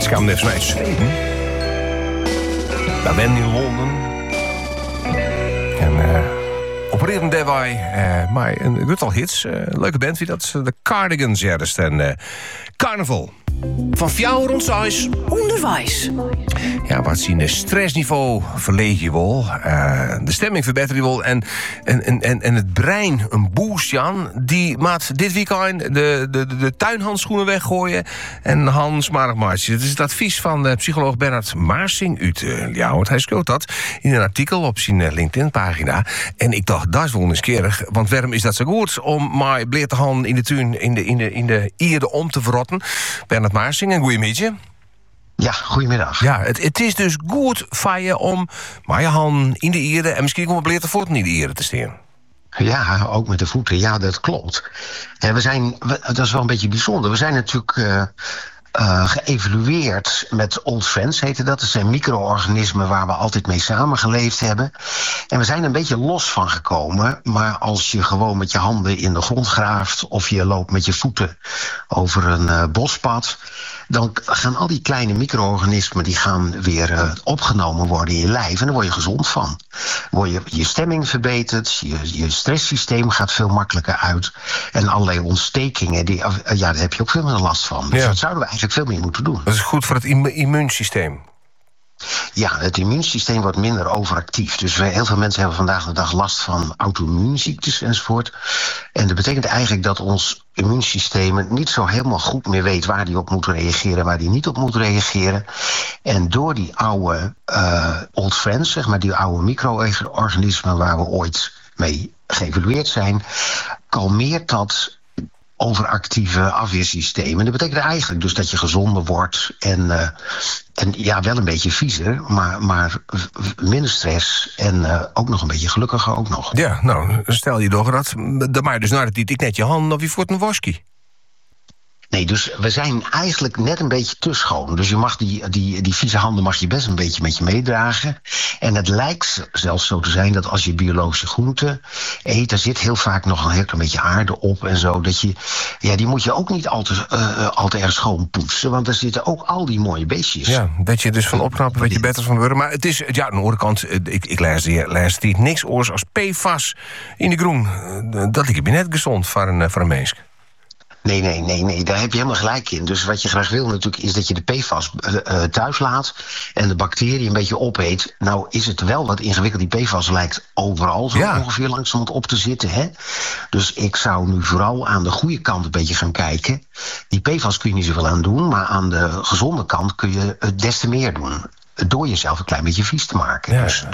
Ze kwamen even vanuit Zweden. Daar ben in Londen. En opereren daarbij maar een aantal hits. Leuke band wie dat. De Cardigans juist. En Carnaval. Van jou rond thuis. Onderwijs. Ja, wat zien de stressniveau verleeg je wel. De stemming verbetert je wel. En het brein een boost, Jan. Die maakt dit weekend de tuinhandschoenen weggooien. En Hans Maartje. Het is het advies van de psycholoog Bernard Maarsing uit Ljouwert. Hij schreef dat in een artikel op zijn LinkedIn-pagina. En ik dacht, dat is wel nieuwsgierig. Want waarom is dat zo goed om maar bleer te handen in de tuin in de ierde om te verrotten? Bernard Maarsing, een goeiemiddag. Ja, goedemiddag. Ja, het is dus goed van je om maar je hand in de ieren en misschien om een te voeten in de ieren te staan. Ja, ook met de voeten. Ja, dat klopt. En dat is wel een beetje bijzonder. We zijn natuurlijk geëvalueerd met Old Friends, heette dat. Dat zijn micro-organismen waar we altijd mee samengeleefd hebben. En we zijn een beetje los van gekomen. Maar als je gewoon met je handen in de grond graaft of je loopt met je voeten over een bospad, dan gaan al die kleine micro-organismen die gaan weer opgenomen worden in je lijf. En daar word je gezond van. Je stemming verbetert, je stresssysteem gaat veel makkelijker uit. En allerlei ontstekingen, daar heb je ook veel meer last van. Dus dat zouden we eigenlijk veel meer moeten doen. Dat is goed voor het immuunsysteem. Ja, het immuunsysteem wordt minder overactief. Dus heel veel mensen hebben vandaag de dag last van auto-immuunziektes enzovoort. En dat betekent eigenlijk dat ons immuunsysteem niet zo helemaal goed meer weet waar die op moet reageren en waar die niet op moet reageren. En door die oude old friends, zeg maar, die oude micro-organismen waar we ooit mee geëvalueerd zijn, kalmeert dat overactieve afweersysteem. En dat betekent eigenlijk dus dat je gezonder wordt en ja, wel een beetje viezer, maar minder stress en ook nog een beetje gelukkiger ook nog. Ja, nou, stel je toch dat, dan maak je dus naar het ik net je hand of je voert een waskie. Nee, dus we zijn eigenlijk net een beetje te schoon. Dus je mag die vieze handen mag je best een beetje met je meedragen. En het lijkt zelfs zo te zijn dat als je biologische groenten eet, daar zit heel vaak nog een heel klein beetje aarde op en zo. Dat die moet je ook niet al te erg schoon poetsen, want daar zitten ook al die mooie beestjes. Ja, dat je dus van opknappen, weet je beter van worden. Maar het is, ja, aan de andere kant, ik lees hier niks oors als PFAS in de groen. Dat lijkt me net gezond voor een mens. Nee, daar heb je helemaal gelijk in. Dus wat je graag wil natuurlijk is dat je de PFAS thuis laat en de bacteriën een beetje opeet. Nou is het wel wat ingewikkeld. Die PFAS lijkt overal zo ongeveer langzamerhand op te zitten. Hè? Dus ik zou nu vooral aan de goede kant een beetje gaan kijken. Die PFAS kun je niet zoveel aan doen, maar aan de gezonde kant kun je het des te meer doen. Door jezelf een klein beetje vies te maken. Ja. Dus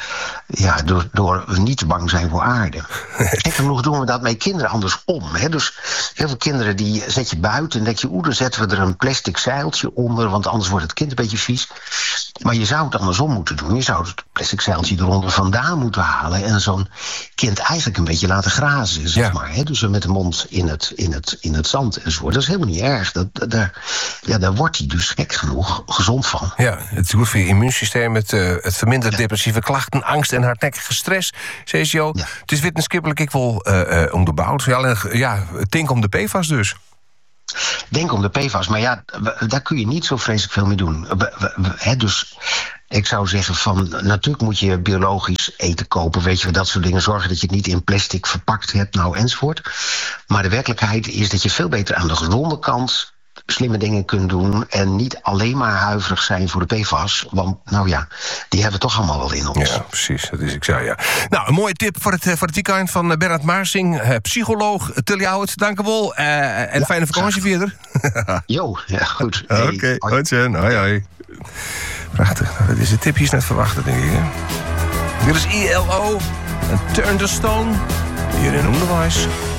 door niet te bang zijn voor aarde. Gek genoeg doen we dat met kinderen andersom. Hè? Dus heel veel kinderen die zet je buiten en denk je, dan zetten we er een plastic zeiltje onder, want anders wordt het kind een beetje vies. Maar je zou het andersom moeten doen. Je zou het plastic zeiltje eronder vandaan moeten halen en zo'n kind eigenlijk een beetje laten grazen, zeg maar. Hè? Dus met de mond in het zand enzovoort. Dat is helemaal niet erg. Daar wordt hij dus gek genoeg gezond van. Ja, het is goed voor je immuunsysteem. Het vermindert depressieve klachten, angst en hardnekkige stress. CCO. Ja. Het is wetenschappelijk ik wel onderbouwd. Denk om de PFAS dus. Denk om de PFAS, maar ja, daar kun je niet zo vreselijk veel mee doen. Dus ik zou zeggen van, natuurlijk moet je biologisch eten kopen, weet je, dat soort dingen. Zorgen dat je het niet in plastic verpakt hebt, enzovoort. Maar de werkelijkheid is dat je veel beter aan de gezonde kant slimme dingen kunt doen en niet alleen maar huiverig zijn voor de PFAS. Want, die hebben we toch allemaal wel in ons. Ja, precies. Dat is ik zei, ja. Nou, een mooie tip voor het weekend van Bernard Maarsing, psycholoog te Ljouwert. Dank u wel. En fijne vakantie verder. Jo, ja, goed. Oké, goed zijn. Hoi. Prachtig. Nou, deze tipjes net verwachten, denk ik. Hè? Dit is ILO en Turn the Stone hier in Onderwijs.